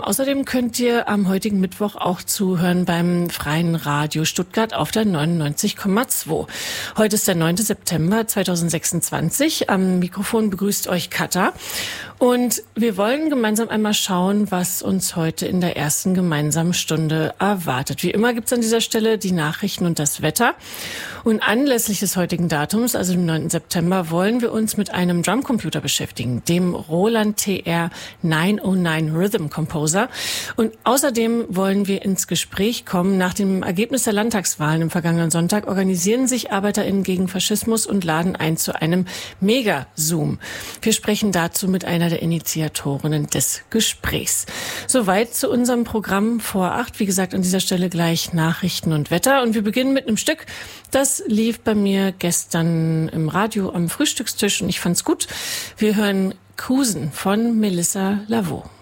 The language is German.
Außerdem könnt ihr am heutigen Mittwoch auch zuhören beim Freien Radio Stuttgart auf der 99,2. Heute ist der 9. September 2026. Am Mikrofon begrüßt euch Katha. Und wir wollen gemeinsam einmal schauen, was uns heute in der ersten gemeinsamen Stunde erwartet. Wie immer gibt's an dieser Stelle die Nachrichten und das Wetter. Und anlässlich des heutigen Datums, also dem 9. September, wollen wir uns mit einem Drumcomputer beschäftigen, dem Roland TR 909 Rhythm Composer. Und außerdem wollen wir ins Gespräch kommen. Nach dem Ergebnis der Landtagswahlen im vergangenen Sonntag organisieren sich ArbeiterInnen gegen Faschismus und laden ein zu einem Mega-Zoom. Wir sprechen dazu mit einer der Initiatorinnen des Gesprächs. Soweit zu unserem Programm vor 8. Wie gesagt, an dieser Stelle gleich Nachrichten und Wetter. Und wir beginnen mit einem Stück, das lief bei mir gestern im Radio am Frühstückstisch und ich fand's gut. Wir hören Kusen von Melissa Lavo.